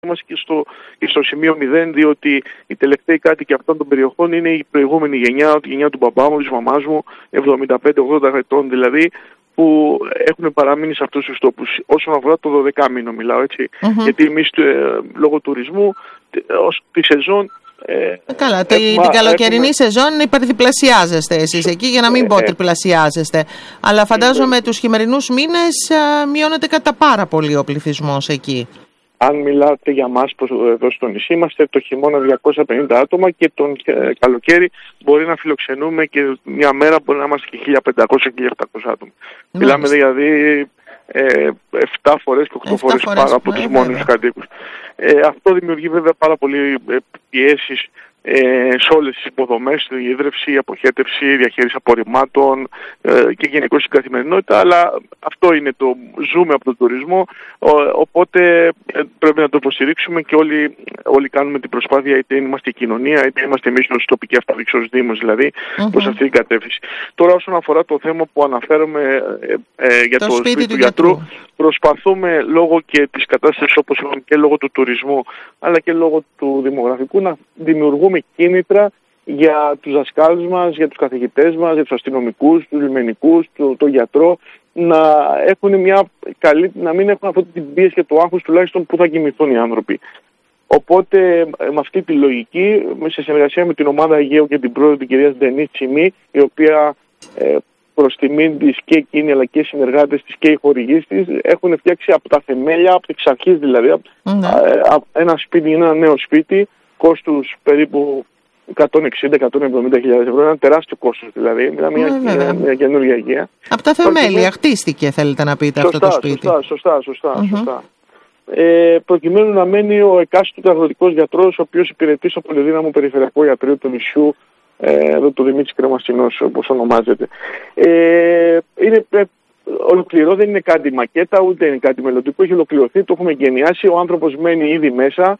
είμαστε και στο σημείο 0, διότι οι τελευταίοι κάτοικοι αυτών των περιοχών είναι η προηγούμενη γενιά, η γενιά του μπαμπά μου, της μαμάς μου, 75-80 ετών δηλαδή, που έχουν παραμείνει σε αυτούς τους τόπους. Όσον αφορά το 12 μήνο μιλάω, έτσι. Γιατί εμείς λόγω τουρισμού, τη σεζόν... Καλά, την καλοκαιρινή σεζόν υπερδιπλασιάζεστε εσείς εκεί, για να μην πω τριπλασιάζεστε. Αλλά φαντάζομαι τους χειμερινούς μήνες μειώνεται κατά πάρα πολύ ο πληθυσμός εκεί. Αν μιλάτε για μας εδώ στο νησί, είμαστε το χειμώνα 250 άτομα και τον καλοκαίρι μπορεί να φιλοξενούμε και μια μέρα μπορεί να είμαστε και 1500-1700 άτομα. Μιλάμε δηλαδή 7 φορές και 8 φορές πάνω από τους μόνιμους κατοίκους. Αυτό δημιουργεί βέβαια πάρα πολύ πιέσεις σε όλες τις υποδομές, η ίδρυυση, η αποχέτευση, η διαχείριση απορριμμάτων και γενικώς στην καθημερινότητα, αλλά αυτό είναι το ζούμε από τον τουρισμό, οπότε πρέπει να το υποστηρίξουμε και όλοι κάνουμε την προσπάθεια, είτε είμαστε η κοινωνία, είτε είμαστε εμείς ως τοπική αυτοδιοίκηση, ως Δήμος δηλαδή, προς αυτή την κατεύθυνση. Τώρα όσον αφορά το θέμα που αναφέρομαι για το σπίτι του γιατρού, προσπαθούμε λόγω και της κατάστασης όπως είπαμε και λόγω του τουρισμού αλλά και λόγω του δημογραφικού να δημιουργούμε κίνητρα για τους δασκάλους μας, για τους καθηγητές μας, για τους αστυνομικούς, τους λιμενικούς, τον γιατρό να μην έχουν αυτή την πίεση και το άγχος τουλάχιστον που θα κοιμηθούν οι άνθρωποι. Οπότε με αυτή τη λογική, σε συνεργασία με την ομάδα Αιγαίου και την πρόεδρο την κυρία Ντενή Τσιμή, η οποία προς τιμήν της και εκείνη αλλά και οι συνεργάτες της και οι χορηγείς της έχουν φτιάξει από τα θεμέλια, από εξ αρχής δηλαδή, ένα σπίτι, ένα νέο σπίτι, κόστους περίπου 160-170.000 ευρώ, ένα τεράστιο κόστος δηλαδή, μια καινούργια Αιγαία. Από τα θεμέλια χτίστηκε, θέλετε να πείτε, αυτό το σπίτι. Σωστά. Προκειμένου να μένει ο εκάστοτε αγροτικός γιατρός, ο οποίος υπηρετεί στο πολυδύναμο περιφερειακό ιατρείο του νησιού, εδώ το Δημήτρης Κρεμαστινός όπως ονομάζεται. Ολοκληρώ, δεν είναι κάτι μακέτα, ούτε είναι κάτι μελλοντικό, έχει ολοκληρωθεί, το έχουμε εγκαινιάσει, ο άνθρωπος μένει ήδη μέσα.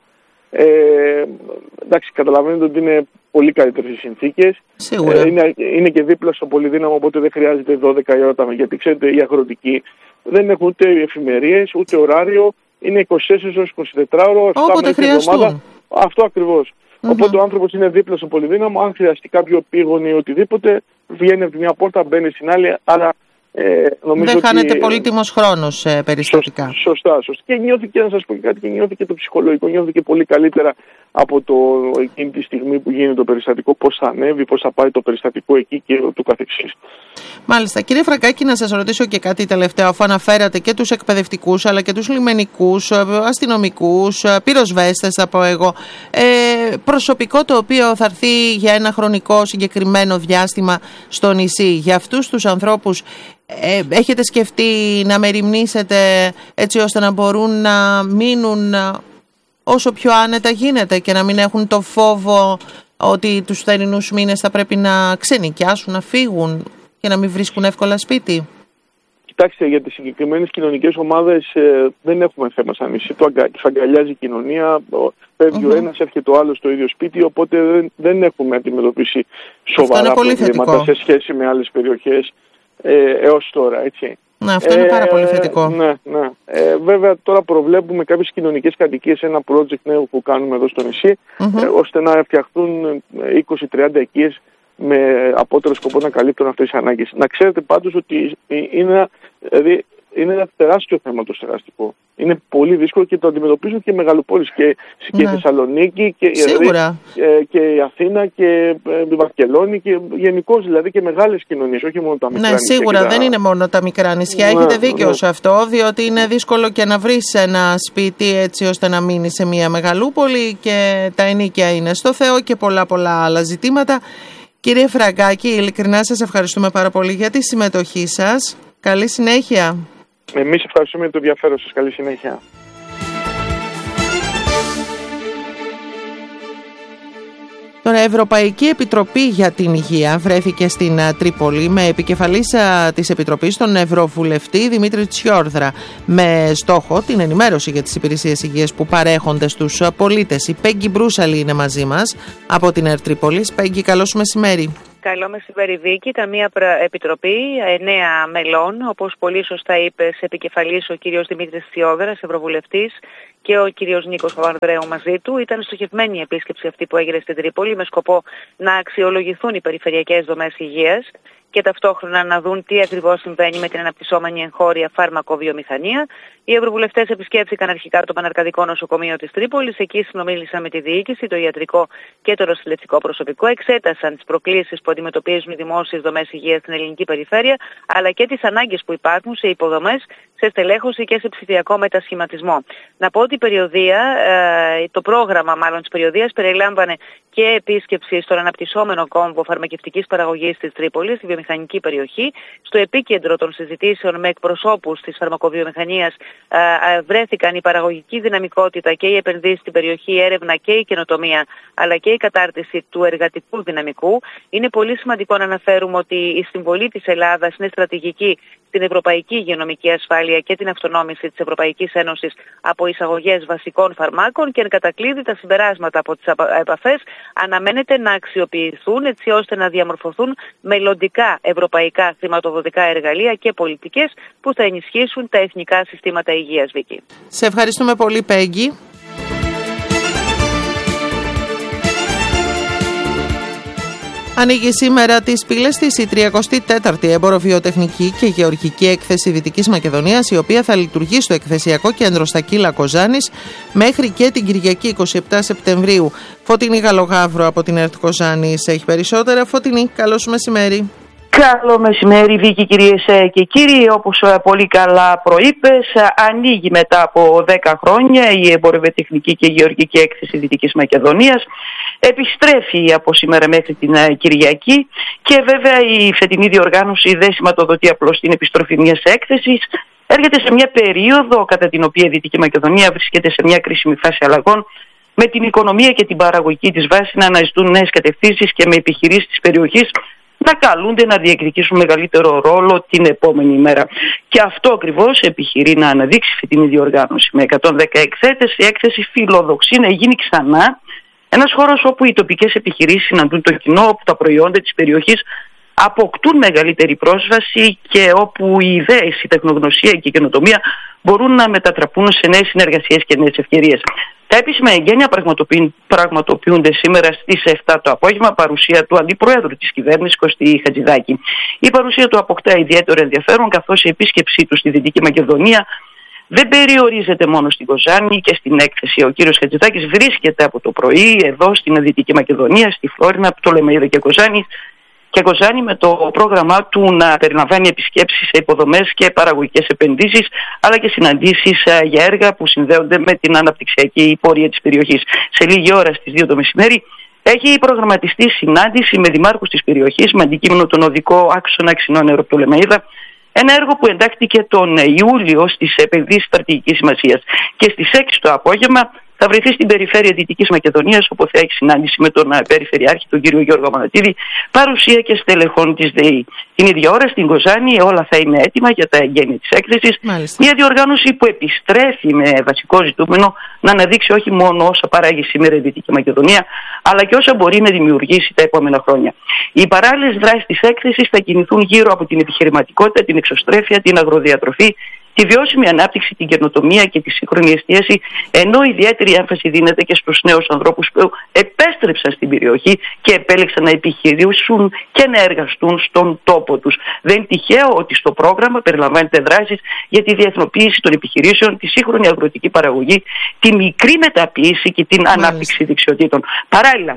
Εντάξει, καταλαβαίνετε ότι είναι πολύ καλύτερες οι συνθήκες. Είναι και δίπλα στο πολυδύναμο, οπότε δεν χρειάζεται 12 η ώρα, γιατί ξέρετε οι αγροτικοί δεν έχουν ούτε εφημερίες, ούτε ωράριο, είναι 24 ώρες 24 ώρες, 7 μέρες την εβδομάδα. Αυτό ακριβώς. Οπότε ο άνθρωπος είναι δίπλα στο πολυδύναμο, αν χρειαστεί κάποιο επίγονο ή οτιδήποτε, βγαίνει από τη μια πόρτα, μπαίνει στην άλλη, άρα νομίζω δεν χάνεται πολύτιμος χρόνος περιστατικά. Σωστά. Και νιώθηκε, να σας πω κάτι, και νιώθηκε το ψυχολογικό, νιώθηκε πολύ καλύτερα από εκείνη τη στιγμή που γίνεται το περιστατικό, πώς θα ανέβει, πώς θα πάει το περιστατικό εκεί και του καθεξής. Μάλιστα. Κύριε Φραγκάκη, να σας ρωτήσω και κάτι τελευταίο, αφού αναφέρατε και τους εκπαιδευτικούς αλλά και τους λιμενικούς, αστυνομικούς, πυροσβέστες θα πω εγώ, προσωπικό το οποίο θα έρθει για ένα χρονικό συγκεκριμένο διάστημα στο νησί. Για αυτούς τους ανθρώπους έχετε σκεφτεί να μεριμνήσετε έτσι ώστε να μπορούν να μείνουν όσο πιο άνετα γίνεται και να μην έχουν το φόβο ότι τους θερινούς μήνες θα πρέπει να ξενοικιάσουν, να φύγουν και να μην βρίσκουν εύκολα σπίτι? Κοιτάξτε, για τις συγκεκριμένες κοινωνικές ομάδες δεν έχουμε θέμα σαν νησί. Τους αγκαλιάζει η κοινωνία, φεύγει ο ένας, έρχεται ο άλλος στο ίδιο σπίτι, οπότε δεν έχουμε αντιμετωπίσει σοβαρά προβλήματα σε σχέση με άλλες περιοχές έως τώρα, έτσι. Ναι, αυτό είναι πάρα πολύ θετικό. Ναι. Βέβαια τώρα προβλέπουμε κάποιες κοινωνικές κατοικίες, ένα project νέο που κάνουμε εδώ στο νησί, ώστε να φτιαχτούν 20-30 οικίες με απότερο σκοπό να καλύπτουν αυτές τις ανάγκες. Να ξέρετε πάντως ότι είναι ένα τεράστιο θέμα το στεγαστικό. Είναι πολύ δύσκολο και το αντιμετωπίζουν και μεγαλοπόλεις και η Θεσσαλονίκη και η Αθήνα και η Βαρκελόνη και γενικώς δηλαδή και μεγάλες κοινωνίες, όχι μόνο τα μικρά νησιά. Ναι, σίγουρα δεν είναι μόνο τα μικρά νησιά. Έχετε δίκιο σε αυτό, διότι είναι δύσκολο και να βρεις ένα σπίτι έτσι ώστε να μείνει σε μια μεγαλούπολη και τα ενοίκια είναι στο Θεό και πολλά άλλα ζητήματα. Κύριε Φραγκάκη, ειλικρινά σας ευχαριστούμε πάρα πολύ για τη συμμετοχή σας. Καλή συνέχεια. Εμείς ευχαριστούμε για το ενδιαφέρον σας. Καλή συνέχεια. Τώρα, η Ευρωπαϊκή Επιτροπή για την Υγεία βρέθηκε στην Τρίπολη με επικεφαλής της Επιτροπής τον Ευρωβουλευτή Δημήτρη Τσιόρδρα, με στόχο την ενημέρωση για τις υπηρεσίες υγείας που παρέχονται στους πολίτες. Η Πέγγι Μπρούσαλη είναι μαζί μας από την Τρίπολης. Πέγγι, καλώς μεσημέρι. Καλό μεσημέρι, Βίκη. Ήταν μια επιτροπή 9 μελών, όπως πολύ σωστά είπες, επικεφαλής ο κύριος Δημήτρης Τσιόδρας, Ευρωβουλευτής, και ο κύριος Νίκος Παπανδρέου μαζί του. Ήταν στοχευμένη η επίσκεψη αυτή που έγινε στην Τρίπολη με σκοπό να αξιολογηθούν οι περιφερειακές δομές υγείας και ταυτόχρονα να δουν τι ακριβώς συμβαίνει με την αναπτυσσόμενη εγχώρια φαρμακοβιομηχανία. Οι ευρωβουλευτές επισκέφθηκαν αρχικά το Παναρκαδικό Νοσοκομείο της Τρίπολης. Εκεί συνομίλησαν με τη διοίκηση, το ιατρικό και το νοσηλευτικό προσωπικό. Εξέτασαν τις προκλήσεις που αντιμετωπίζουν οι δημόσιες δομές υγείας στην ελληνική περιφέρεια, αλλά και τις ανάγκες που υπάρχουν σε υποδομές, σε στελέχωση και σε ψηφιακό μετασχηματισμό. Να πω ότι το πρόγραμμα της περιοδίας περιλάμβανε και επίσκεψη στον αναπτυσσόμενο κόμβο φαρμακευτικής παραγωγής της Τρίπολης, στη βιομηχανική περιοχή. Στο επίκεντρο των συζητήσεων με εκπροσώπους της φαρμακοβιομηχανίας βρέθηκαν η παραγωγική δυναμικότητα και οι επενδύσεις στην περιοχή, η έρευνα και η καινοτομία, αλλά και η κατάρτιση του εργατικού δυναμικού. Είναι πολύ σημαντικό να αναφέρουμε ότι η συμβολή της Ελλάδας είναι στρατηγική στην ευρωπαϊκή υγειονομική ασφάλεια και την αυτονόμηση της Ευρωπαϊκής Ένωσης από εισαγωγές βασικών φαρμάκων, και εν κατακλείδη τα συμπεράσματα από τις επαφές αναμένεται να αξιοποιηθούν έτσι ώστε να διαμορφωθούν μελλοντικά ευρωπαϊκά χρηματοδοτικά εργαλεία και πολιτικές που θα ενισχύσουν τα εθνικά συστήματα υγείας, Βίκη. Σε ευχαριστούμε πολύ, Πέγγι. Ανοίγει σήμερα τις πύλες της η 34η Εμποροβιοτεχνική και Γεωργική Έκθεση Δυτικής Μακεδονίας, η οποία θα λειτουργεί στο εκθεσιακό κέντρο στα Κύλα Κοζάνης μέχρι και την Κυριακή 27 Σεπτεμβρίου. Φωτεινή Γαλογαύρο από την ΕΡΤ Κοζάνης έχει περισσότερα. Φωτεινή, καλώς μεσημέρι. Καλό μεσημέρι, Βίκη, κυρίες και κύριοι. Όπως πολύ καλά προείπες, ανοίγει μετά από 10 χρόνια η Εμποροβιοτεχνική και Γεωργική Έκθεση Δυτικής Μακεδονίας. Επιστρέφει από σήμερα μέχρι την Κυριακή και βέβαια η φετινή διοργάνωση δεν σηματοδοτεί απλώς την επιστροφή μιας έκθεσης. Έρχεται σε μια περίοδο κατά την οποία η Δυτική Μακεδονία βρίσκεται σε μια κρίσιμη φάση αλλαγών, με την οικονομία και την παραγωγική της βάση να αναζητούν νέες κατευθύνσεις και με επιχειρήσεις της περιοχής να καλούνται να διεκδικήσουν μεγαλύτερο ρόλο την επόμενη ημέρα. Και αυτό ακριβώς επιχειρεί να αναδείξει φετινή διοργάνωση. Με 110 εκθέτες, η έκθεση φιλοδοξεί να γίνει ξανά ένας χώρος όπου οι τοπικές επιχειρήσεις συναντούν το κοινό, όπου τα προϊόντα της περιοχής αποκτούν μεγαλύτερη πρόσβαση και όπου οι ιδέες, η τεχνογνωσία και η καινοτομία μπορούν να μετατραπούν σε νέες συνεργασίες και νέες ευκαιρίες. Τα επίσημα εγγένεια πραγματοποιούνται σήμερα στις 7 το απόγευμα, παρουσία του Αντιπροέδρου της κυβέρνησης, Κωστή Χατζηδάκη. Η παρουσία του αποκτά ιδιαίτερο ενδιαφέρον, καθώς η επίσκεψή του στη Δυτική Μακεδονία δεν περιορίζεται μόνο στην Κοζάνη και στην έκθεση. Ο κύριος Χατζηδάκης βρίσκεται από το πρωί εδώ στην Δυτική Μακεδονία, στη Φλόρινα, Πτολεμαΐδα και Κοζάνη, με το πρόγραμμά του να περιλαμβάνει επισκέψεις σε υποδομές και παραγωγικές επενδύσεις, αλλά και συναντήσεις για έργα που συνδέονται με την αναπτυξιακή πορεία της περιοχής. Σε λίγη ώρα στις 2 το μεσημέρι έχει προγραμματιστεί συνάντηση με δημάρχους της περιοχής με αντικείμενο τον οδικό άξονα Ξινό-Νερό Πτολεμαΐδα, ένα έργο που εντάχθηκε τον Ιούλιο στις επενδύσεις στρατηγικής σημασίας. Και στις 6 το απόγευμα θα βρεθεί στην περιφέρεια Δυτικής Μακεδονίας, όπου θα έχει συνάντηση με τον Περιφερειάρχη, τον κύριο Γιώργο Αμανατίδη, παρουσία και στελεχών της ΔΕΗ. Την ίδια ώρα στην Κοζάνη όλα θα είναι έτοιμα για τα εγγένεια της έκθεσης. Μια διοργάνωση που επιστρέφει με βασικό ζητούμενο να αναδείξει όχι μόνο όσα παράγει σήμερα η Δυτική Μακεδονία, αλλά και όσα μπορεί να δημιουργήσει τα επόμενα χρόνια. Οι παράλληλες δράσεις της έκθεσης θα κινηθούν γύρω από την επιχειρηματικότητα, την εξωστρέφεια, την αγροδιατροφή, τη βιώσιμη ανάπτυξη, την καινοτομία και τη σύγχρονη εστίαση, ενώ ιδιαίτερη έμφαση δίνεται και στους νέους ανθρώπους που επέστρεψαν στην περιοχή και επέλεξαν να επιχειρήσουν και να εργαστούν στον τόπο τους. Δεν είναι τυχαίο ότι στο πρόγραμμα περιλαμβάνεται δράσεις για τη διεθνοποίηση των επιχειρήσεων, τη σύγχρονη αγροτική παραγωγή, τη μικρή μεταποίηση και την ανάπτυξη δεξιοτήτων. Παράλληλα,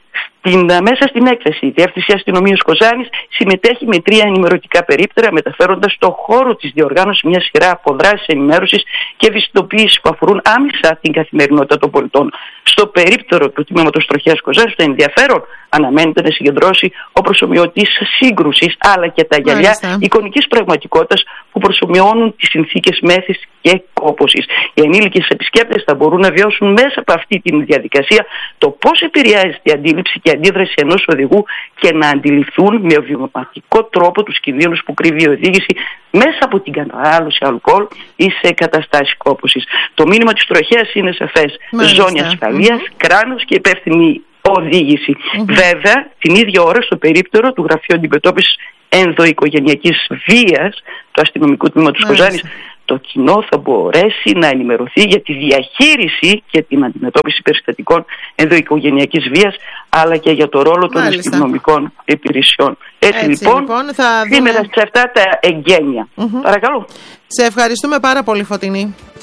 μέσα στην έκθεση, η Διεύθυνση Αστυνομίας Κοζάνης συμμετέχει με 3 ενημερωτικά περίπτερα, μεταφέροντας στο χώρο της διοργάνωσης μια σειρά από δράσεις ενημέρωσης και ευαισθητοποίησης που αφορούν άμεσα την καθημερινότητα των πολιτών. Στο περίπτερο του τμήματος Τροχέας Κοζάνης, το ενδιαφέρον αναμένεται να συγκεντρώσει ο προσομοιωτής σύγκρουσης, αλλά και τα γυαλιά εικονικής πραγματικότητας που προσομοιώνουν τις συνθήκες μέθης και κόπωσης. Οι ενήλικες επισκέπτες θα μπορούν να βιώσουν μέσα από αυτή τη διαδικασία το πώς επηρεάζεται η αντίληψη και αντίδραση ενός οδηγού και να αντιληφθούν με βιωματικό τρόπο τους κινδύνους που κρύβει η οδήγηση μέσα από την κατανάλωση αλκοόλ ή σε καταστάσεις κόπωσης. Το μήνυμα της Τροχέας είναι σαφές. Ζώνη ασφαλείας, κράνος και υπεύθυνη οδήγηση. Βέβαια, την ίδια ώρα στο περίπτερο του Γραφείου Αντιμετώπισης Ενδοοικογενειακής Βίας του Αστυνομικού Τμήματος Κοζάνης το κοινό θα μπορέσει να ενημερωθεί για τη διαχείριση και την αντιμετώπιση περιστατικών ενδοοικογενειακής βίας, αλλά και για το ρόλο των αστυνομικών υπηρεσιών. Έτσι λοιπόν θα σήμερα σε αυτά τα εγγένεια. Παρακαλώ. Σε ευχαριστούμε πάρα πολύ, Φωτεινή.